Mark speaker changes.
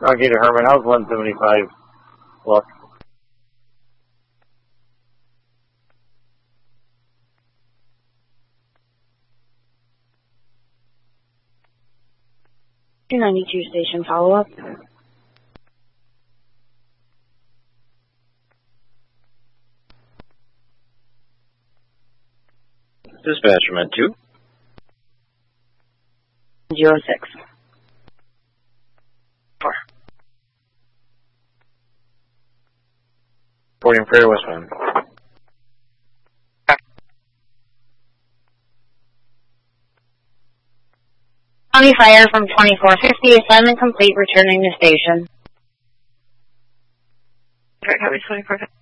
Speaker 1: Rocky to Herman House, 175. Look.
Speaker 2: .292 station follow-up.
Speaker 3: Dispatcherman 2.
Speaker 2: 06. 4.
Speaker 3: Reporting Prairie westbound.
Speaker 2: County Fire from 2450, assignment complete, returning to station.
Speaker 4: Copy 2450.